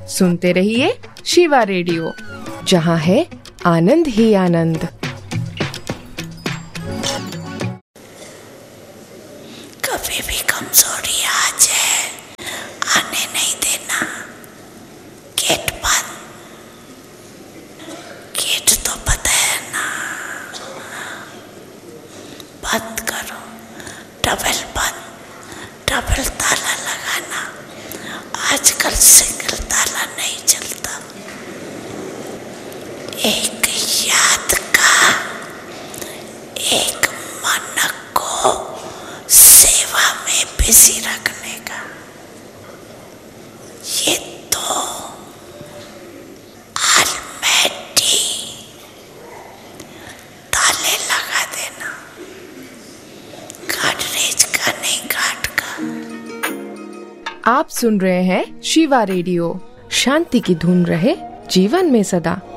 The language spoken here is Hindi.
सुनते रहिए शिवा रेडियो, जहाँ है आनंद ही आनंद। कभी भी कमजोरी आ जाए, आने नहीं देना। गेट बंद, गेट तो पता है ना, बंद करो। डबल बंद, डबल ताला लगाना। आजकल सिंगल ताला नहीं चलता। एक याद का, एक मन को सेवा में बिजी रखने का, ये तो अलमेटी ताले लगा देना। गाडरेज का नहीं, घाट का। आप सुन रहे हैं शिवा रेडियो। शांति की धुन रहे जीवन में सदा।